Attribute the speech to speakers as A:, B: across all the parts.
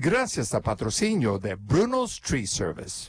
A: Gracias al patrocinio de Bruno's Tree Service.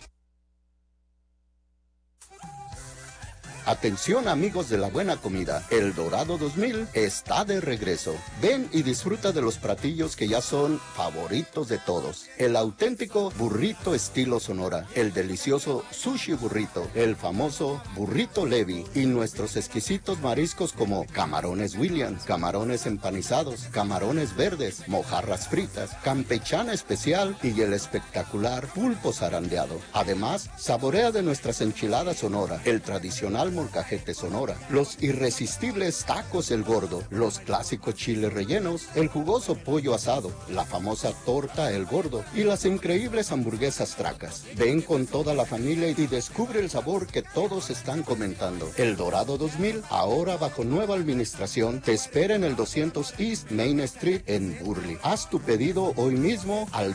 B: Atención amigos de la buena comida, El Dorado 2000 está de regreso. Ven y disfruta de los platillos que ya son favoritos de todos. El auténtico burrito estilo Sonora, el delicioso sushi burrito, el famoso burrito Levi y nuestros exquisitos mariscos como camarones Williams, camarones empanizados, camarones verdes, mojarras fritas, campechana especial y el espectacular pulpo zarandeado. Además, saborea de nuestras enchiladas Sonora, el tradicional molcajete Sonora, los irresistibles tacos El Gordo, los clásicos chiles rellenos, el jugoso pollo asado, la famosa torta El Gordo y las increíbles hamburguesas Tracas. Ven con toda la familia y descubre el sabor que todos están comentando. El Dorado 2000, ahora bajo nueva administración, te espera en el 200 East Main Street en Burley. Haz tu pedido hoy mismo al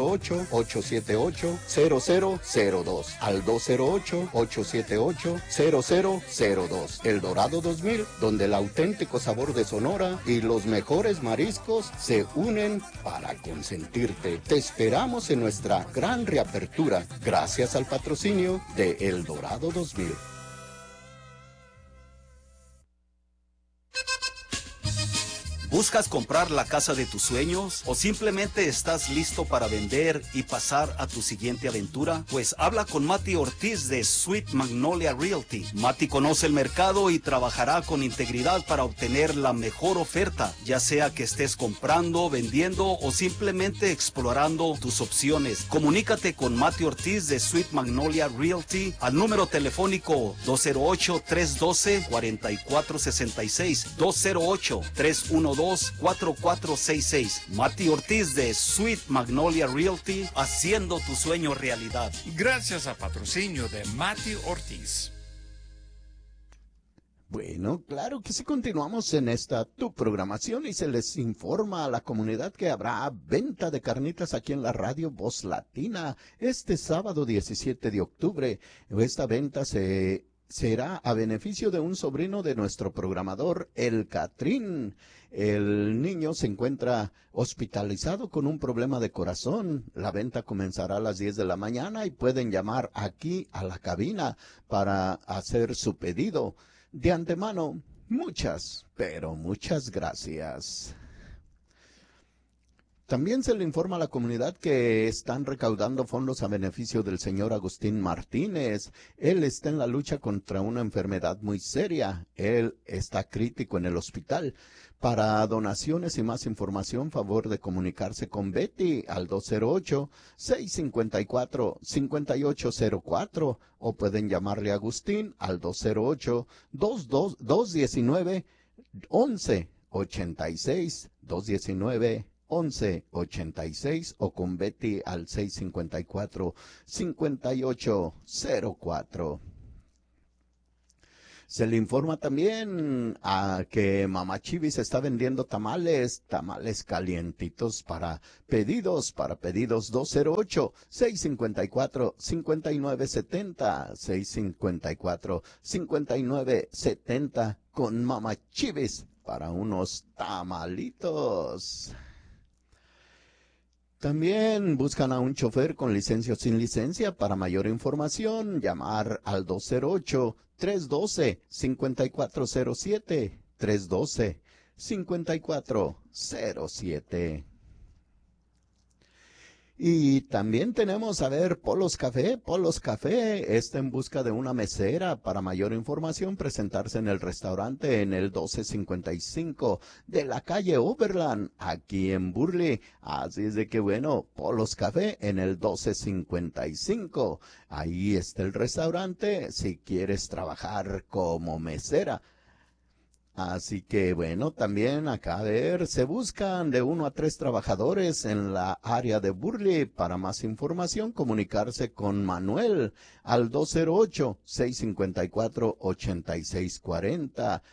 B: 208-878-0002, al 208-878-0002. El Dorado 2000, donde el auténtico sabor de Sonora y los mejores mariscos se unen para consentirte. Te esperamos en nuestra gran reapertura, gracias al patrocinio de El Dorado 2000.
C: ¿Buscas comprar la casa de tus sueños o simplemente estás listo para vender y pasar a tu siguiente aventura? Pues habla con Mati Ortiz de Sweet Magnolia Realty. Mati conoce el mercado y trabajará con integridad para obtener la mejor oferta, ya sea que estés comprando, vendiendo o simplemente explorando tus opciones. Comunícate con Mati Ortiz de Sweet Magnolia Realty al número telefónico 208-312-4466, 208-312-4466. Mati Ortiz de Sweet Magnolia Realty, haciendo tu sueño realidad.
A: Gracias al patrocinio de Mati Ortiz.
B: Bueno, claro que sí, continuamos en esta tu programación y se les informa a la comunidad que habrá venta de carnitas aquí en la radio Voz Latina este sábado 17 de octubre. Esta venta será a beneficio de un sobrino de nuestro programador, el Catrín. El niño se encuentra hospitalizado con un problema de corazón. La venta comenzará a las 10 de la mañana y pueden llamar aquí a la cabina para hacer su pedido. De antemano, muchas, pero muchas gracias. También se le informa a la comunidad que están recaudando fondos a beneficio del señor Agustín Martínez. Él está en la lucha contra una enfermedad muy seria. Él está crítico en el hospital. Para donaciones y más información, favor de comunicarse con Betty al 208-654-5804 o pueden llamarle a Agustín al 208-219-1186, 219-1186 o con Betty al 654-5804. Se le informa también a que Mamá Chivis está vendiendo tamales calientitos para pedidos 208-654-5970, 654-5970 con Mamá Chivis para unos tamalitos. También buscan a un chofer con licencia o sin licencia. Para mayor información, llamar al 208-312-5407, 312-5407. Y también tenemos, Polos Café. Polos Café está en busca de una mesera. Para mayor información, presentarse en el restaurante en el 1255 de la calle Overland, aquí en Burley. Así es de que bueno, Polos Café en el 1255. Ahí está el restaurante si quieres trabajar como mesera. Así que bueno, también acá se buscan de 1 a 3 trabajadores en la área de Burley. Para más información, comunicarse con Manuel al 208-654-8640,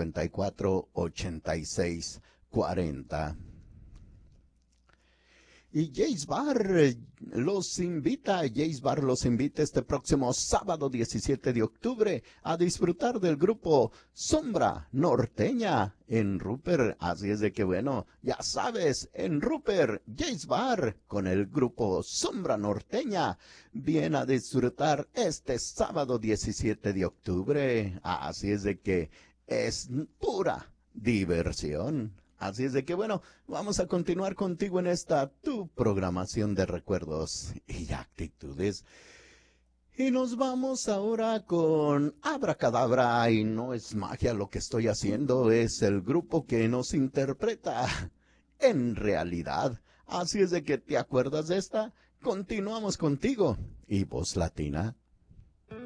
B: 654-8640. Y Jace Bar los invita este próximo sábado 17 de octubre a disfrutar del grupo Sombra Norteña en Rupert. Así es de que bueno, ya sabes, en Rupert, Jace Bar con el grupo Sombra Norteña. Viene a disfrutar este sábado 17 de octubre. Así es de que es pura diversión. Así es de que bueno, vamos a continuar contigo en esta tu programación de recuerdos y actitudes. Y nos vamos ahora con Abracadabra, y no es magia lo que estoy haciendo, es el grupo que nos interpreta en realidad. Así es de que te acuerdas de esta, continuamos contigo y Voz Latina.